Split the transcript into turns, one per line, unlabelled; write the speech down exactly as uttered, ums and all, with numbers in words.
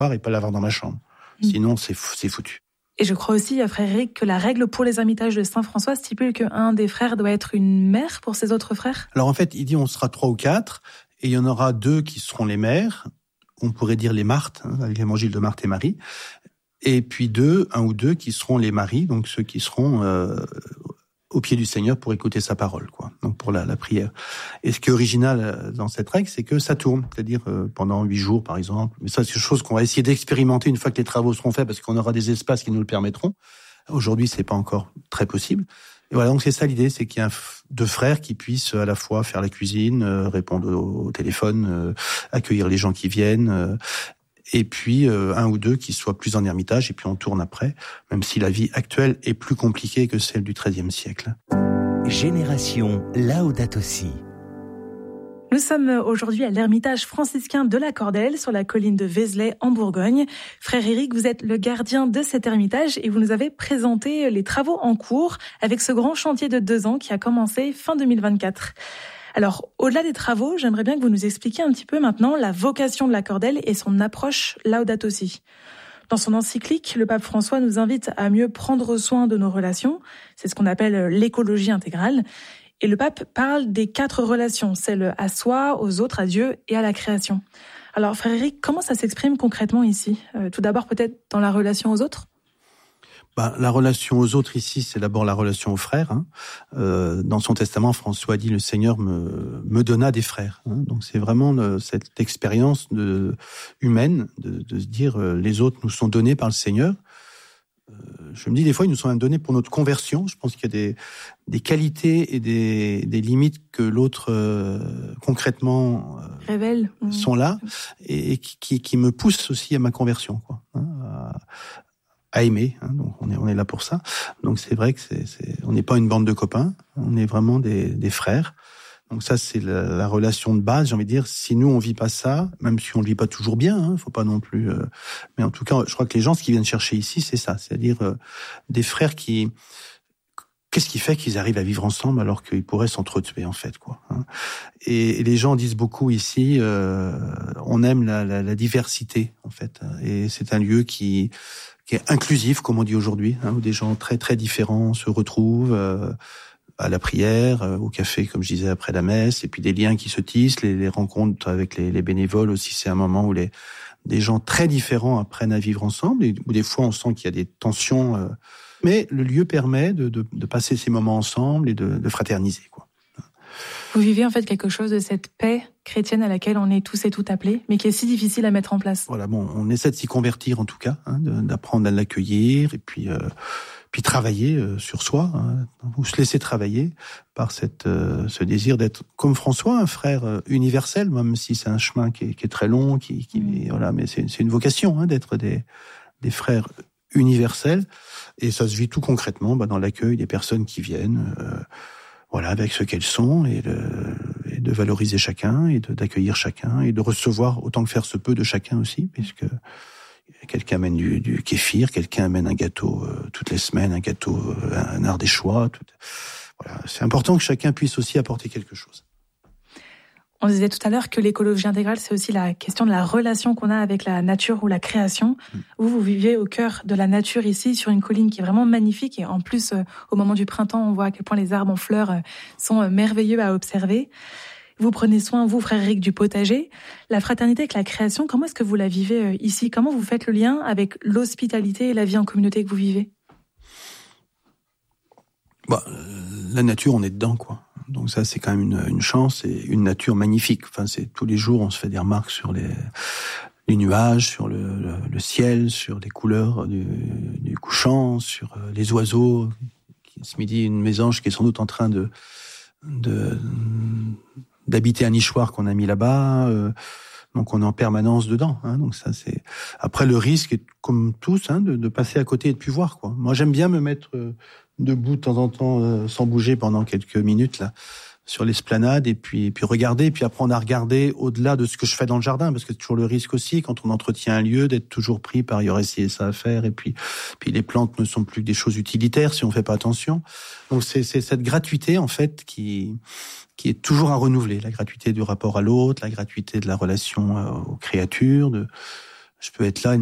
et pas l'avoir dans ma chambre. Mmh. Sinon, c'est, c'est foutu.
Et je crois aussi, frère Éric, que la règle pour les ermitages de Saint-François stipule qu'un des frères doit être une mère pour ses autres frères.
Alors en fait, il dit on sera trois ou quatre, et il y en aura deux qui seront les mères, on pourrait dire les Marthes, hein, avec l'évangile de Marthe et Marie, et puis deux, un ou deux qui seront les maris, donc ceux qui seront euh, au pied du Seigneur pour écouter sa parole, quoi. Donc pour la, la prière. Et ce qui est original dans cette règle, c'est que ça tourne, c'est-à-dire euh, pendant huit jours, par exemple. Mais ça, c'est une chose qu'on va essayer d'expérimenter une fois que les travaux seront faits, parce qu'on aura des espaces qui nous le permettront. Aujourd'hui, c'est pas encore très possible. Et voilà, donc c'est ça l'idée, c'est qu'il y a deux frères qui puissent à la fois faire la cuisine, euh, répondre au, au téléphone, euh, accueillir les gens qui viennent. Euh, et puis euh, un ou deux qui soient plus en ermitage, et puis on tourne après, même si la vie actuelle est plus compliquée que celle du treizième siècle.
Génération Laudato Si.
Nous sommes aujourd'hui à l'ermitage franciscain de la Cordelle, sur la colline de Vézelay, en Bourgogne. Frère Éric, vous êtes le gardien de cet ermitage et vous nous avez présenté les travaux en cours avec ce grand chantier de deux ans qui a commencé fin deux mille vingt-quatre. Alors, au-delà des travaux, j'aimerais bien que vous nous expliquiez un petit peu maintenant la vocation de la Cordelle et son approche Laudato Si. Dans son encyclique, le pape François nous invite à mieux prendre soin de nos relations. C'est ce qu'on appelle l'écologie intégrale. Et le pape parle des quatre relations, celles à soi, aux autres, à Dieu et à la création. Alors, frère Éric, comment ça s'exprime concrètement ici ? euh, Tout d'abord, peut-être dans la relation aux autres ?
Bah, la relation aux autres ici, c'est d'abord la relation aux frères. Hein. Euh, dans son testament, François dit « Le Seigneur me, me donna des frères hein ». Donc c'est vraiment le, cette expérience de, humaine de, de se dire euh, les autres nous sont donnés par le Seigneur. Euh, je me dis des fois, ils nous sont donnés pour notre conversion. Je pense qu'il y a des, des qualités et des, des limites que l'autre euh, concrètement euh,
révèle
sont là et, et qui, qui, qui me poussent aussi à ma conversion, quoi. Hein, à, à aimer, hein, donc on est on est là pour ça. Donc c'est vrai que c'est, c'est on n'est pas une bande de copains, on est vraiment des des frères. Donc ça c'est la, la relation de base. J'ai envie de dire, si nous on vit pas ça, même si on le vit pas toujours bien, hein, faut pas non plus. Euh, mais en tout cas, je crois que les gens ce qu'ils viennent chercher ici, c'est ça, c'est-à-dire euh, des frères qui. Qu'est-ce qui fait qu'ils arrivent à vivre ensemble alors qu'ils pourraient s'entretuer en fait, quoi. Hein. Et, et les gens disent beaucoup ici, euh, on aime la, la, la diversité en fait, et c'est un lieu qui qui est inclusif, comme on dit aujourd'hui, hein, où des gens très très différents se retrouvent euh, à la prière, euh, au café, comme je disais, après la messe, et puis des liens qui se tissent, les, les rencontres avec les, les bénévoles aussi, c'est un moment où les des gens très différents apprennent à vivre ensemble, et où des fois on sent qu'il y a des tensions, euh, mais le lieu permet de, de, de passer ces moments ensemble et de, de fraterniser, quoi.
Vous vivez en fait quelque chose de cette paix chrétienne à laquelle on est tous et toutes appelés, mais qui est si difficile à mettre en place.
Voilà, bon, on essaie de s'y convertir en tout cas, hein, de, d'apprendre à l'accueillir et puis euh, puis travailler euh, sur soi, hein, ou se laisser travailler par cette euh, ce désir d'être comme François, un frère euh, universel, même si c'est un chemin qui est, qui est très long, qui, qui mmh. voilà, mais c'est, c'est une vocation hein, d'être des des frères universels, et ça se vit tout concrètement bah, dans l'accueil des personnes qui viennent. Euh, Voilà, avec ce qu'elles sont, et, le, et de valoriser chacun, et de, d'accueillir chacun, et de recevoir autant que faire se peut de chacun aussi, puisque quelqu'un amène du, du kéfir, quelqu'un amène un gâteau euh, toutes les semaines, un gâteau, euh, un ardéchois. Tout, voilà, c'est important que chacun puisse aussi apporter quelque chose.
On disait tout à l'heure que l'écologie intégrale, c'est aussi la question de la relation qu'on a avec la nature ou la création. Mmh. Vous, vous vivez au cœur de la nature ici, sur une colline qui est vraiment magnifique. Et en plus, euh, au moment du printemps, on voit à quel point les arbres en fleurs euh, sont euh, merveilleux à observer. Vous prenez soin, vous, frère Éric, du potager. La fraternité avec la création, comment est-ce que vous la vivez euh, ici ? Comment vous faites le lien avec l'hospitalité et la vie en communauté que vous vivez ?
Bah, la nature, on est dedans, quoi. Donc ça, c'est quand même une, une chance et une nature magnifique. Enfin, c'est tous les jours, on se fait des remarques sur les, les nuages, sur le, le, le ciel, sur les couleurs du, du couchant, sur les oiseaux. Ce midi, une mésange qui est sans doute en train de, de d'habiter un nichoir qu'on a mis là-bas. Donc on est en permanence dedans. Hein, donc ça, c'est. Après, le risque est comme tous, hein, de, de passer à côté et de plus voir, quoi. Moi, j'aime bien me mettre debout de temps en temps, euh, sans bouger pendant quelques minutes là, sur l'esplanade, et puis, et puis regarder, et puis apprendre à regarder au-delà de ce que je fais dans le jardin, parce que c'est toujours le risque aussi, quand on entretient un lieu, d'être toujours pris par « il y aurait ci et ça à faire », et puis, puis les plantes ne sont plus que des choses utilitaires si on fait pas attention. Donc c'est, c'est cette gratuité, en fait, qui, qui est toujours à renouveler, la gratuité du rapport à l'autre, la gratuité de la relation aux créatures, de, Je peux être là